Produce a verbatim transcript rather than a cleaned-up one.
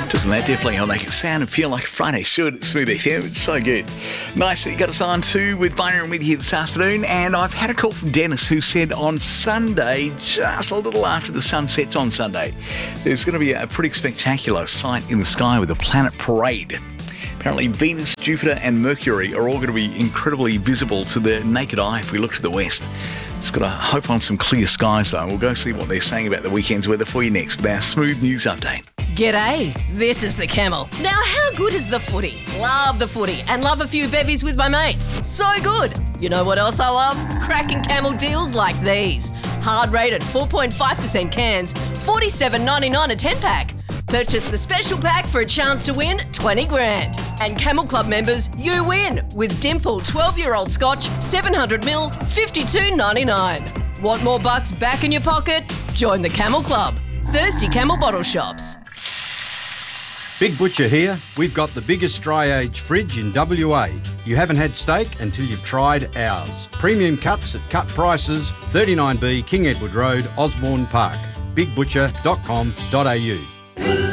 Doesn't that definitely help make it sound and feel like Friday should? Smooth F M, it's so good. Nice that you got us on too with Byron with you this afternoon. And I've had a call from Dennis who said on Sunday, just a little after the sun sets on Sunday, there's going to be a pretty spectacular sight in the sky with a planet parade. Apparently Venus, Jupiter and Mercury are all going to be incredibly visible to the naked eye if we look to the west. Just got to hope on some clear skies though. We'll go see what they're saying about the weekend's weather for you next with our Smooth News Update. G'day, this is the Camel. Now, how good is the footy? Love the footy and love a few bevies with my mates. So good. You know what else I love? Cracking Camel deals like these. Hard rated four point five percent cans, forty-seven ninety-nine a ten pack. Purchase the special pack for a chance to win twenty grand. And Camel Club members, you win with Dimple twelve-year-old Scotch, seven hundred mil, fifty-two ninety-nine. Want more bucks back in your pocket? Join the Camel Club. Thirsty Camel bottle shops. Big Butcher here. We've got the biggest dry age fridge in W A. You haven't had steak until you've tried ours. Premium cuts at cut prices, thirty-nine B King Edward Road, Osborne Park. big butcher dot com dot a u.